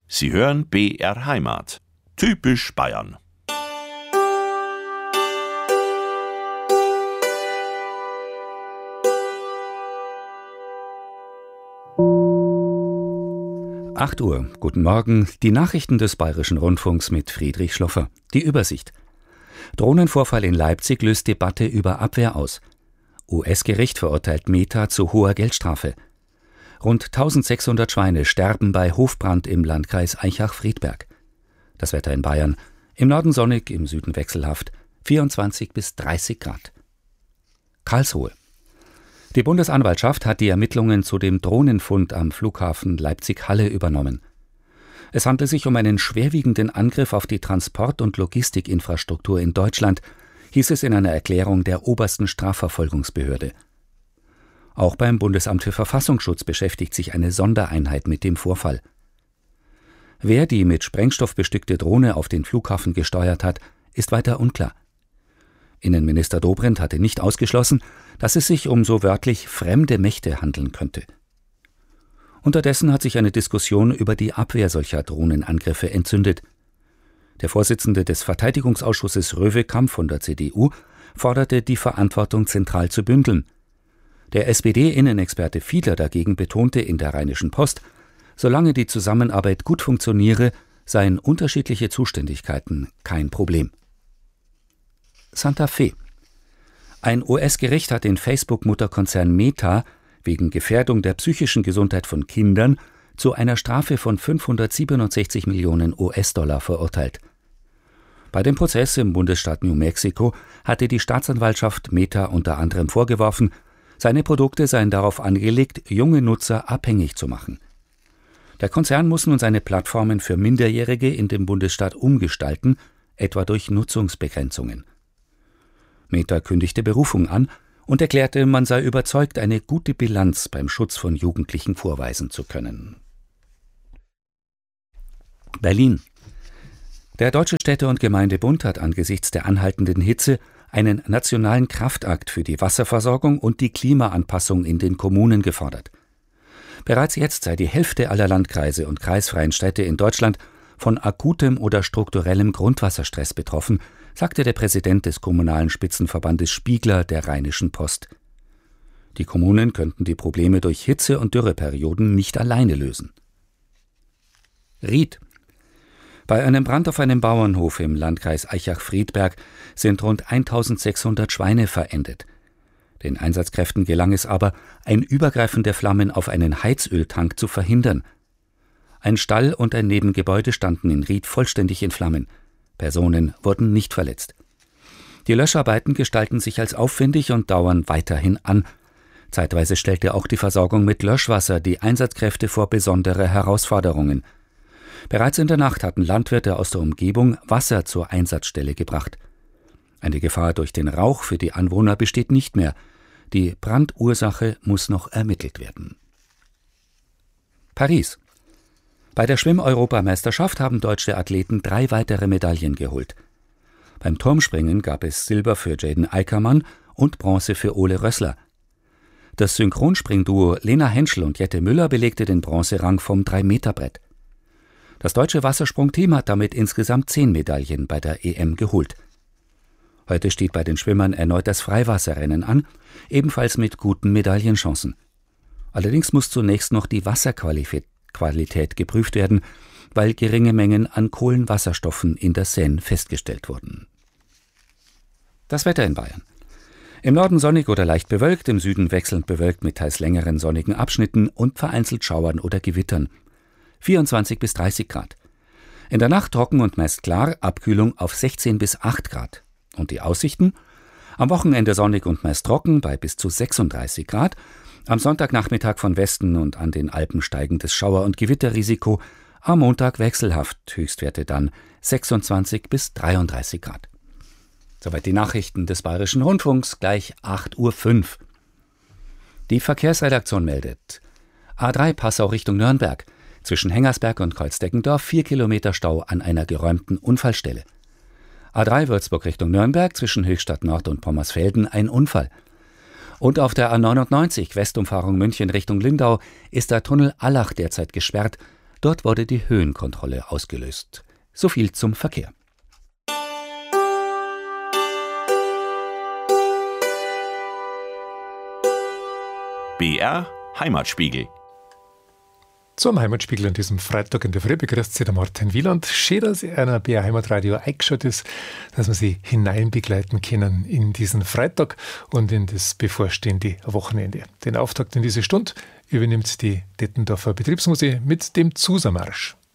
Sie hören BR Heimat. Typisch Bayern. Acht Uhr, guten Morgen, die Nachrichten des Bayerischen Rundfunks mit Friedrich Schloffer. Die Übersicht. Drohnenvorfall in Leipzig löst Debatte über Abwehr aus. US-Gericht verurteilt Meta zu hoher Geldstrafe. Rund 1600 Schweine sterben bei Hofbrand im Landkreis Aichach-Friedberg. Das Wetter in Bayern. Im Norden sonnig, im Süden wechselhaft. 24 bis 30 Grad. Karlsruhe. Die Bundesanwaltschaft hat die Ermittlungen zu dem Drohnenfund am Flughafen Leipzig-Halle übernommen. Es handelt sich um einen schwerwiegenden Angriff auf die Transport- und Logistikinfrastruktur in Deutschland, hieß es in einer Erklärung der obersten Strafverfolgungsbehörde. Auch beim Bundesamt für Verfassungsschutz beschäftigt sich eine Sondereinheit mit dem Vorfall. Wer die mit Sprengstoff bestückte Drohne auf den Flughafen gesteuert hat, ist weiter unklar. Innenminister Dobrindt hatte nicht ausgeschlossen, dass es sich um so wörtlich fremde Mächte handeln könnte. Unterdessen hat sich eine Diskussion über die Abwehr solcher Drohnenangriffe entzündet. Der Vorsitzende des Verteidigungsausschusses Röwekamp von der CDU forderte, die Verantwortung zentral zu bündeln. Der SPD-Innenexperte Fiedler dagegen betonte in der Rheinischen Post, solange die Zusammenarbeit gut funktioniere, seien unterschiedliche Zuständigkeiten kein Problem. Santa Fe. Ein US-Gericht hat den Facebook-Mutterkonzern Meta wegen Gefährdung der psychischen Gesundheit von Kindern zu einer Strafe von 567 Millionen US-Dollar verurteilt. Bei dem Prozess im Bundesstaat New Mexico hatte die Staatsanwaltschaft Meta unter anderem vorgeworfen, seine Produkte seien darauf angelegt, junge Nutzer abhängig zu machen. Der Konzern muss nun seine Plattformen für Minderjährige in dem Bundesstaat umgestalten, etwa durch Nutzungsbegrenzungen. Meta kündigte Berufung an und erklärte, man sei überzeugt, eine gute Bilanz beim Schutz von Jugendlichen vorweisen zu können. Berlin. Der Deutsche Städte- und Gemeindebund hat angesichts der anhaltenden Hitze einen nationalen Kraftakt für die Wasserversorgung und die Klimaanpassung in den Kommunen gefordert. Bereits jetzt sei die Hälfte aller Landkreise und kreisfreien Städte in Deutschland von akutem oder strukturellem Grundwasserstress betroffen, sagte der Präsident des Kommunalen Spitzenverbandes Spiegler der Rheinischen Post. Die Kommunen könnten die Probleme durch Hitze- und Dürreperioden nicht alleine lösen. Ried. Bei einem Brand auf einem Bauernhof im Landkreis Aichach-Friedberg sind rund 1600 Schweine verendet. Den Einsatzkräften gelang es aber, ein Übergreifen der Flammen auf einen Heizöltank zu verhindern. Ein Stall und ein Nebengebäude standen in Ried vollständig in Flammen. Personen wurden nicht verletzt. Die Löscharbeiten gestalten sich als aufwendig und dauern weiterhin an. Zeitweise stellte auch die Versorgung mit Löschwasser die Einsatzkräfte vor besondere Herausforderungen. Bereits in der Nacht hatten Landwirte aus der Umgebung Wasser zur Einsatzstelle gebracht. Eine Gefahr durch den Rauch für die Anwohner besteht nicht mehr. Die Brandursache muss noch ermittelt werden. Paris. Bei der Schwimm-Europameisterschaft haben deutsche Athleten 3 weitere Medaillen geholt. Beim Turmspringen gab es Silber für Jaden Eickermann und Bronze für Ole Rössler. Das Synchronspringduo Lena Henschel und Jette Müller belegte den Bronzerang vom 3-Meter-Brett. Das deutsche Wassersprungteam hat damit insgesamt 10 Medaillen bei der EM geholt. Heute steht bei den Schwimmern erneut das Freiwasserrennen an, ebenfalls mit guten Medaillenchancen. Allerdings muss zunächst noch die Wasserqualität geprüft werden, weil geringe Mengen an Kohlenwasserstoffen in der Seine festgestellt wurden. Das Wetter in Bayern. Im Norden sonnig oder leicht bewölkt, im Süden wechselnd bewölkt mit teils längeren sonnigen Abschnitten und vereinzelt Schauern oder Gewittern. 24 bis 30 Grad. In der Nacht trocken und meist klar, Abkühlung auf 16 bis 8 Grad. Und die Aussichten? Am Wochenende sonnig und meist trocken bei bis zu 36 Grad. Am Sonntagnachmittag von Westen und an den Alpen steigendes Schauer- und Gewitterrisiko. Am Montag wechselhaft, Höchstwerte dann 26 bis 33 Grad. Soweit die Nachrichten des Bayerischen Rundfunks, gleich 8:05 Uhr. Die Verkehrsredaktion meldet: A3 Passau Richtung Nürnberg. Zwischen Hengersberg und Kreuz-Deggendorf 4 Kilometer Stau an einer geräumten Unfallstelle. A3 Würzburg Richtung Nürnberg, zwischen Höchstadt Nord und Pommersfelden ein Unfall. Und auf der A99 Westumfahrung München Richtung Lindau ist der Tunnel Allach derzeit gesperrt. Dort wurde die Höhenkontrolle ausgelöst. So viel zum Verkehr. BR Heimatspiegel. Zum Heimatspiegel an diesem Freitag in der Früh begrüßt Sie der Martin Wieland. Schön, dass ihr einer BR Heimatradio eingeschaltet ist, dass wir Sie hineinbegleiten können in diesen Freitag und in das bevorstehende Wochenende. Den Auftakt in diese Stunde übernimmt die Dettendorfer Betriebsmusik mit dem Zusammarsch.